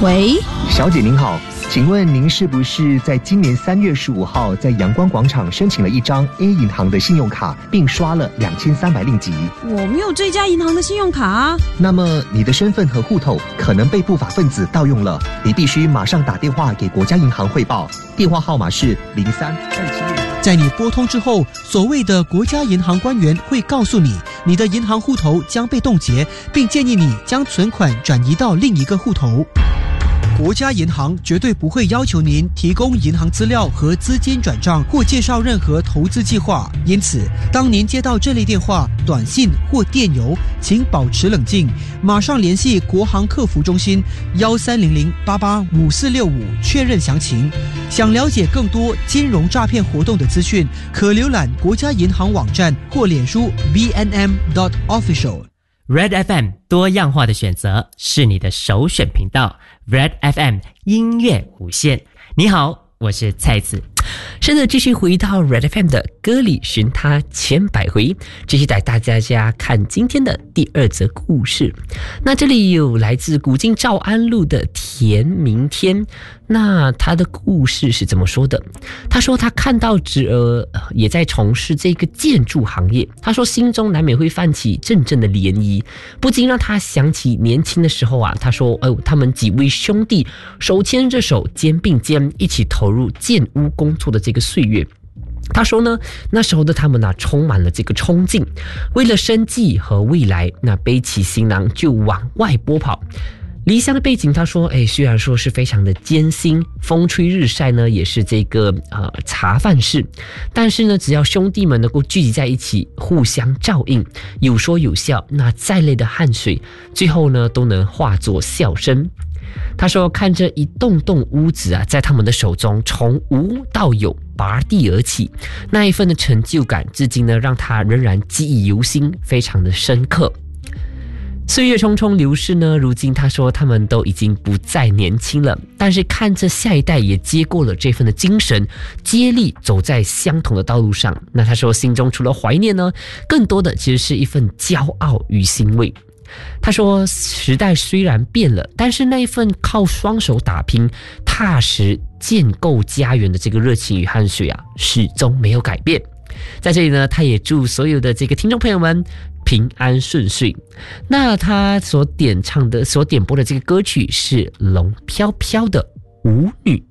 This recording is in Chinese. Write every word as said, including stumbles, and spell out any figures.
喂， 小姐您好，请问您是不是在今年三月十五号在阳光广场申请了一张 A 银行的信用卡，并刷了两千三百令吉？ 我没有这家银行的信用卡啊。 那么你的身份和户头可能被不法分子盗用了，你必须马上打电话给国家银行汇报，电话号码是零三二七六。 在你拨通之后，所谓的国家银行官员会告诉你，你的银行户头将被冻结，并建议你将存款转移到另一个户头。国家银行绝对不会要求您提供银行资料和资金转账或介绍任何投资计划，因此当您接到这类电话、短信或电邮，请保持冷静，马上联系国行客服中心幺三零零八八五四六五确认详情。想了解更多金融诈骗活动的资讯，可浏览国家银行网站或脸书 B N M dot official。Red F M 多样化的选择是你的首选频道 Red F M 音乐无限。你好，我是蔡子。是的，继续回到 Red F M 的歌里寻他千百回，继续带大家看今天的第二则故事。那这里有来自古今诏安路的田明天，那他的故事是怎么说的？他说他看到侄儿也在从事这个建筑行业，他说心中难免会泛起阵阵的涟漪，不禁让他想起年轻的时候啊，他说哦，他们几位兄弟手牵着手，肩并肩，一起投入建屋工作的这个岁月。他说呢，那时候的他们啊，充满了这个冲劲，为了生计和未来，那背起行囊就往外拨跑。离乡的背景，他说，哎，虽然说是非常的艰辛，风吹日晒呢，也是这个呃茶饭事，但是呢，只要兄弟们能够聚集在一起，互相照应，有说有笑，那再累的汗水，最后呢，都能化作笑声。他说，看着一栋栋屋子啊，在他们的手中从无到有拔地而起，那一份的成就感，至今呢，让他仍然记忆犹新，非常的深刻。岁月匆匆流逝呢，如今他说他们都已经不再年轻了，但是看着下一代也接过了这份的精神，接力走在相同的道路上，那他说心中除了怀念呢，更多的其实是一份骄傲与欣慰。他说时代虽然变了，但是那一份靠双手打拼、踏实建构家园的这个热情与汗水啊，始终没有改变。在这里呢，他也祝所有的这个听众朋友们平安顺遂。那他所点唱的、所点播的这个歌曲是龙飘飘的舞女。